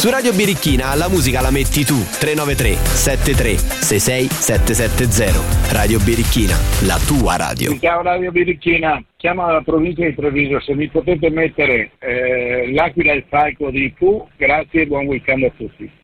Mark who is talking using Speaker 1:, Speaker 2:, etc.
Speaker 1: Su Radio Birichina la musica la metti tu. 393 73 66 770. Radio Birichina, la tua radio.
Speaker 2: Mi chiamo Radio Birichina, chiamo la provincia di Treviso, se mi potete mettere l'Aquila e il Falco di Fu, grazie e buon weekend a tutti.